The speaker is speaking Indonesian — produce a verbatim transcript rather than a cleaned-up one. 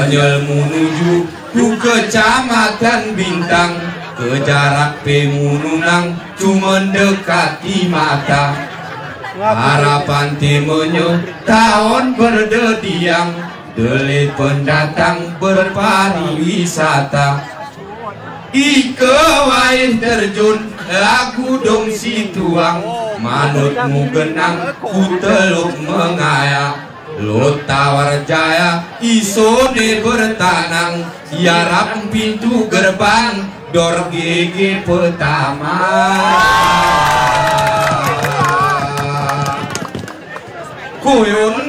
Ternyel menuju ku kecamatan Bintang, ke jarak pemununang cuma dekati mata. Harapan timenyo tahun berdediang, delit pendatang berpariwisata. Ike waih terjun lagu dong si tuang, manutmu genang ku teluk mengayak. Lot tawar jaya isone bertanang, yarap pintu gerbang dor gigi pertama. Kuyun